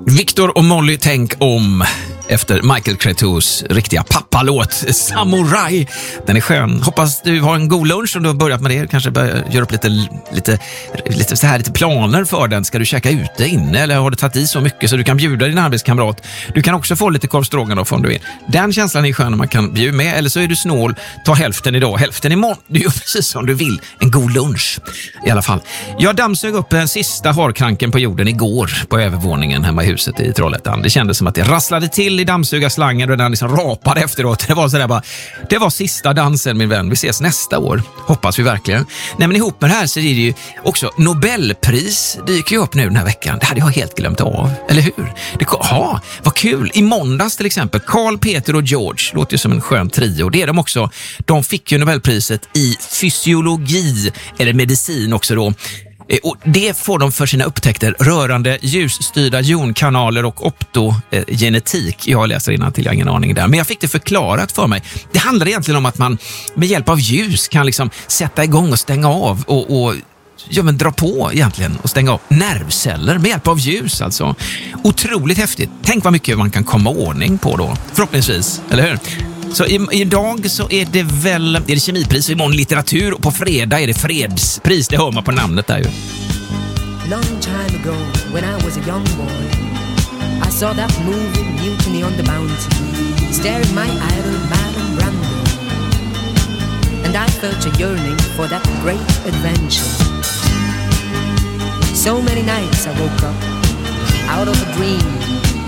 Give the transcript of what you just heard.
Victor och Molly, tänk om, efter Michael Cretus riktiga pappalåt Samurai. Den är skön. Hoppas du har en god lunch om du har börjat med det. Kanske börja göra upp lite planer för den. Ska du käka ute inne eller har du tagit i så mycket så du kan bjuda din arbetskamrat? Du kan också få lite korv stroganoff om du vill. Den känslan är skön när man kan bjuda med. Eller så är du snål, ta hälften idag, hälften imorgon. Du gör precis som du vill. En god lunch i alla fall. Jag dammsög upp den sista harkranken på jorden igår på övervåningen hemma i huset i Trollhättan. Det kändes som att det rasslade till i dammsugarslangen och den liksom rapade efteråt. Det var sådär bara, det var sista dansen min vän. Vi ses nästa år. Hoppas vi verkligen. Nej, men ihop med det här så är det ju också Nobelpris dyker ju upp nu den här veckan. Det hade jag helt glömt av. Eller hur? Vad kul. I måndags till exempel, Carl, Peter och George. Låter ju som en skön trio. Det är de också. De fick ju Nobelpriset i fysiologi eller medicin också då. Och det får de för sina upptäckter rörande ljusstyrda jonkanaler och optogenetik. Jag läser innantill, jag har ingen aning där. Men jag fick det förklarat för mig. Det handlar egentligen om att man med hjälp av ljus kan liksom sätta igång och stänga av och dra på egentligen och stänga av nervceller med hjälp av ljus alltså. Otroligt häftigt. Tänk vad mycket man kan komma ordning på då. Förhoppningsvis, eller hur? Så idag så är det kemipris och imorgon litteratur och på fredag är det fredspris. Det hör man på namnet där ju. Long time ago when I was a young boy I saw that movie Mutiny on the Bounty staring my idol Marlon Brando and I felt a yearning for that great adventure. So many nights I woke up out of a dream